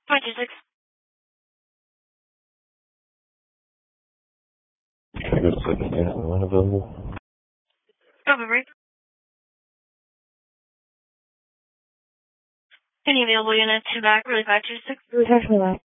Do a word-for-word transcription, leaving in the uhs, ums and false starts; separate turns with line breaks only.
five two six.
Can I go to second unit when available?
Copy, break. Any available units to back, really five two six.